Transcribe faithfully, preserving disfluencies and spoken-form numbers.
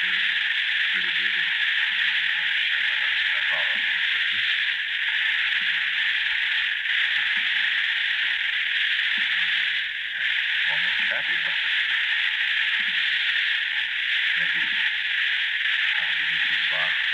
Scooby-Doo. I'm just gonna step out on this with you. Almost happy about it. Maybe I'll be using Bob.